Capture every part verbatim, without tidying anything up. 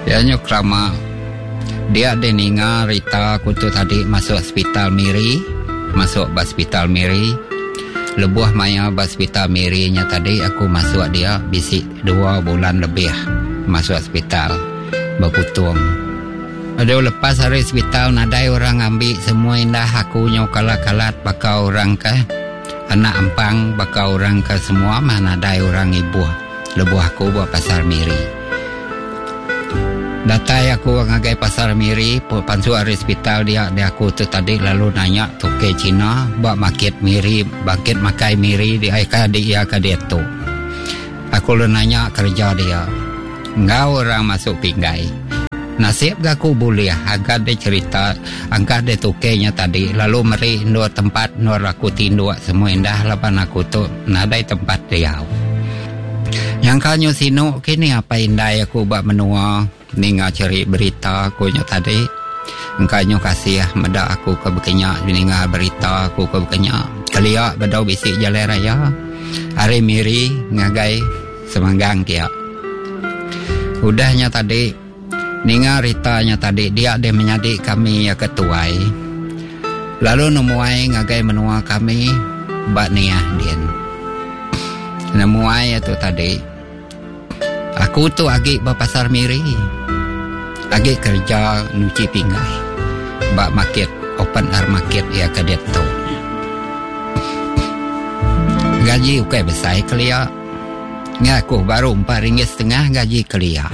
Ya nyok rama dia deninga Rita kutu tadi masuk hospital Miri, masuk hospital Miri. Lebuah maya hospital Miri nya tadi aku masuk dia bisik dua bulan lebih masuk hospital berputung. Ada lepas hari hospital nadai orang ambil semua indah aku nyok kalat-kalat bakal orang ke anak empang bakal orang ke semua mana nadai orang ibu. Lebuah aku buat pasar Miri. Datai aku ngagai pasar Miri, pansu hari hospital dia dia aku tu tadi lalu nanya tuke Cina, buat market Miri, bangkit makai Miri dia ka dia ka dia tu. Aku lu nanya kerja dia. Engkau orang masuk pinggai. Nasib aku boleh agak dia cerita, angkat dia tukenya tadi, lalu meri dua tempat nur aku tindu semua indah lapan aku tu nadai tempat dia. Yang kanyo sino kini apa indah aku buat menua. Ninga cari berita aku nyo tadi. Engkanyo kasih meda aku ke bekenya ninga berita aku ke bekenya. Kelia bedau bisik jalan raya. Hari Miri ngagai semanggang kia. Udahnya tadi ninga ritanya tadi dia ada menyadik kami ya ketuai. Lalu nemuai ngagai menua kami bak niah dien. Nemuai itu tadi. Aku tu agi ba pasar Miri. Agi kerja nuci pinggai. Ba market, open air market ya ke deto. Gaji ukai besar kelia. Ngaku baru empat ringgit setengah gaji kelia.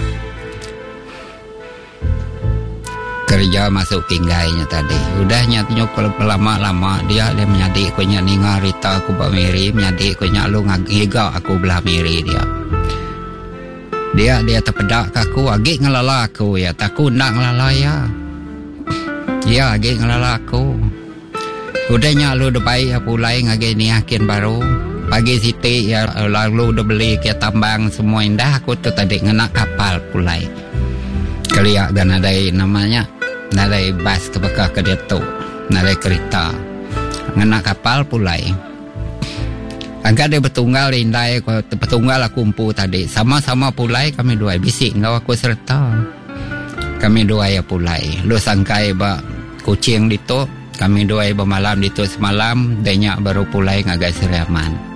Kerja masuk pinggainya tadi. Udahnya nyok lama-lama dia dia menyadik ko nya ninga Rita aku ba Miri, menyadik ko nya lu ngagiga aku belah Miri dia. Dia dia terpedak ke aku, agak ngelala aku ya, takut nak ngelala ya. Ya agak ngelala aku. Udahnya lu udah baik aku mulai ngagak ni akin baru. Pagi siti ya lalu udah beli ke tambang semua indah aku tu tadi ngenak kapal pulai. Keliak dan ada namanya, ada bas ke bekah ke deto, ada kereta. Ngenak kapal pulai. Angkat dia bertunggal indai bertunggal aku umpu tadi sama-sama pulai kami dua bisik ngau aku serta kami dua ya pulai lu sangkai ba kucing dito kami dua ba malam dito semalam denya baru pulai ngagai Seriaman